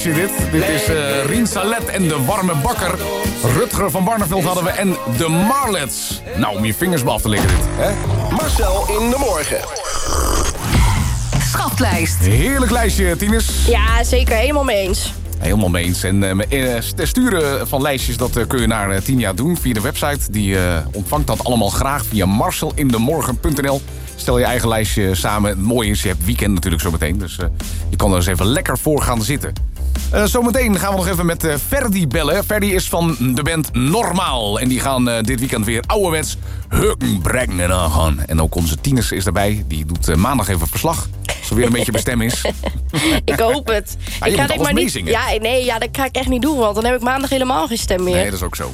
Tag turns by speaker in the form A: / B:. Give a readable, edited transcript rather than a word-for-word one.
A: Dit is Rien Salet en de Warme Bakker. Rutger van Barneveld hadden we en de Marlets. Nou, om je vingers maar af te likken dit. Hè?
B: Marcel in de morgen.
C: Schatklijst.
A: Heerlijk lijstje, Tinus.
D: Ja, zeker. Helemaal mee eens.
A: Helemaal mee eens. En sturen van lijstjes, dat kun je naar Tinia doen via de website. Die ontvangt dat allemaal graag via marcelindemorgen.nl. Stel je eigen lijstje samen. Het mooie is, je hebt weekend natuurlijk zo meteen. Dus je kan er eens even lekker voor gaan zitten. Zometeen gaan we nog even met Ferdy bellen. Ferdy is van de band Normaal. En die gaan dit weekend weer ouderwets heuken brengen en aangaan. En ook onze Tinus is erbij. Die doet maandag even verslag. Als er weer een beetje bestem is.
D: Ik hoop het.
A: Je moet alles meezingen.
D: Dat ga ik echt niet doen. Want dan heb ik maandag helemaal geen stem meer.
A: Nee, dat is ook zo.